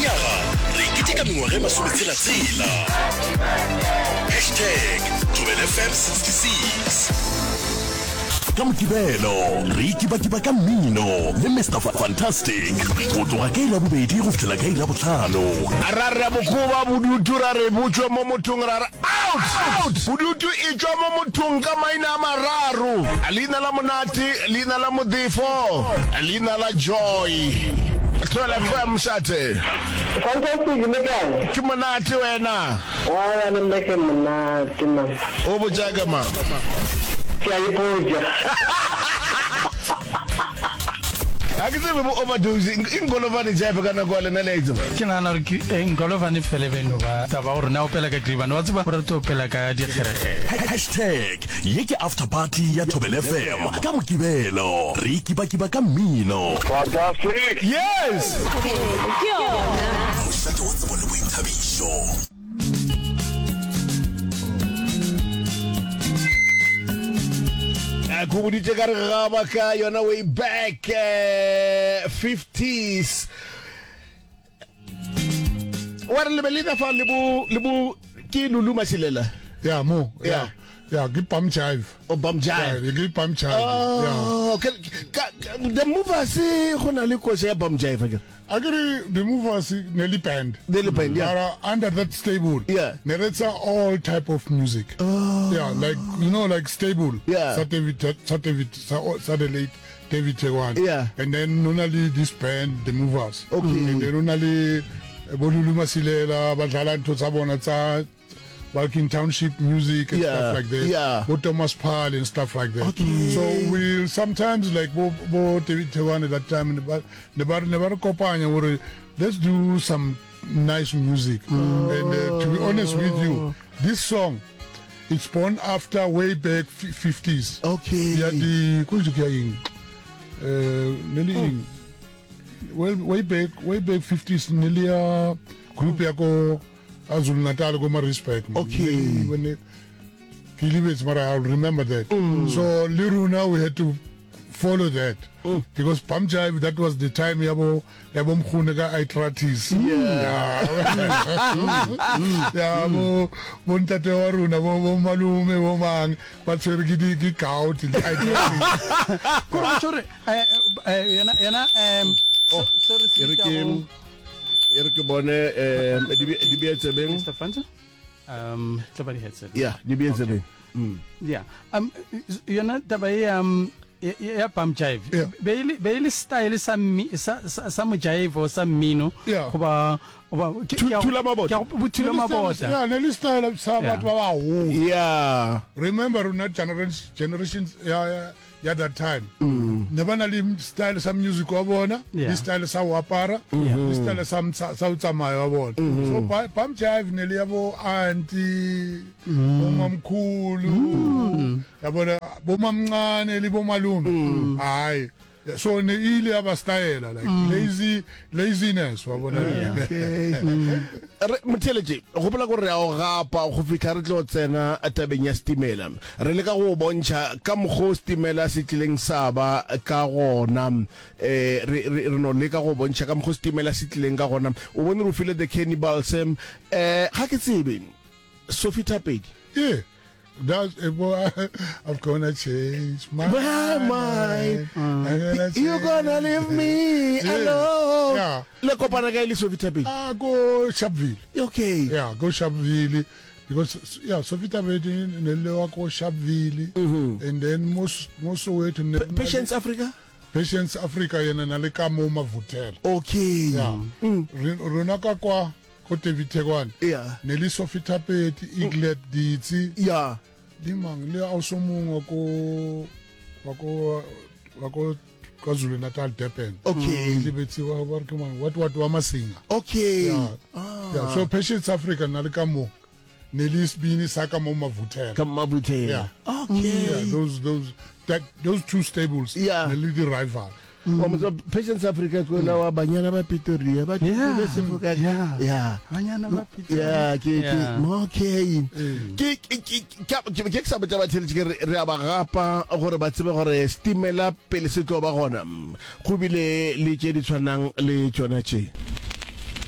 Monyaka re ikiteka mengwaga e masometshela #ThobelFM66 ka Mokibelo re ikibakiba ka mmino le Mr Fantastic go tloga ka ila bobedi go fihlela ka ila botlhano a re bokoba bodutu ra re botswa mo mothong ra out bodutu e tswa mo mothong ka maina a mararo leina la monate leina la modifo leina la joy Thola FM shate Fantastic mekane ke monate wena wa na meke monate man o bojaga ma ke a ipuja akitsebe bo overdose ingolofane jape kana kwa lena leitso ke nana re ngolofane fele beno ba taba gore na o pela ka gribana wa tseba gore to pela ka dikgereke ye ke after party ya Thobel FM ka Mokibelo re ikibakiba ka mmino Fantastic yes mošate wa tsebo le boithabišo go boditse ka re gaba ka yona way back 50s wa re lebelena fa le bo ke Lulu Masilela Yeah, mo. Yeah. Yeah, give pump jive. o bam Yeah, jive you give pump jive. Yeah. oh the movers go na le kosa ya bam jive again Actually, the movers nearly band. Nearly band, yeah. Are under that stable. Yeah. Narrates all type of music. Yeah, like like stable. Yeah. Satellite, David Tewan. Yeah. And then only this band, the movers. Okay. And then only Bolulu Masilela, Badala Tosabona Walking Township music and Yeah, stuff like that. yeah. Bo Thomas Paul and stuff like that. Okay. So we sometimes like Bo David Tewan at that time never kopanya or let's do some nice music. And to be honest with you, this song it's born after way back 50s. okay Yeah, the well way back 50s nearly group yako Azul Natal go respect. Okay. When they I'll remember that. So Liruna we had to follow that because Pump Jive that was the time yabo mkhunega arthritis. Yeah. Yeah, mo ntate wa rona bo malume bo mang ba tsere ki gout le arthritis. ko tshore yana Eric bone di bietse beng Mr Fanta tloba di headset yeah di bietse beng yeah yana taba ya pump jive Yeah. beile style sa jive o sa mmino Yeah. goba Thula mabota. butula mabota Yeah, neli style sa Yeah. batho ba ba ho. yeah Remember not generations yeah that time. Never na style some music wa bona, Yeah. this style sa wapara, this style some sa utsamaya wa bona. So Pump Jive neli yabo auntie, bomamkhulu, yabona bomamncane li bomalume. Hayi. So ne ile aba style like laziness wa bona. Motheletše go bola gore a o gapa go fitlha re tlo tsena tabeng ya stimela re le ka go bontšha ka mokgwa stimela se tlileng sa ba ka gona re no le ka go bontšha ka mokgwa stimela se tlileng ka gona o bone re file the cannibals ga ke tsebe Sophie Tapedi Yeah. That's a boy. I'm gonna change my mind. I'm gonna You're gonna leave me Yeah. alone Yeah. le kopana ka ile Sophie Tapedi Go Sharpeville. okay Yeah, go Sharpeville. Because Sophie Tapedi nele wa go Sharpeville. And then most way to Patience Africa Patience Africa yena na le ka mo Mavutela. okay Yeah. Rona ka kwa go David Tewan. yeah Nele Sophie Tapedi Iglet ditsi. yeah Di mang le ausomong wako KwaZulu Natal Durban. Okay. Libetsi wa ke mang what wa masinga. okay Yeah. Yeah, so Patience Africa na le ka mo. Nelisbini saka mo Mavutela. ka Mabutela Yeah. okay Yeah, those two stables. Yeah. Neli the rival. Patience Africa ko la wa banyana ba Pretoria ba Yeah. Sefoka Yeah. yeah banyana ba pizza yeah Yeah. okay ke sa batla ba tshele re a ba gapa gore ba tsebe gore stimela pele se tlo ba gona go bile le tše di tshwanang le tsona tše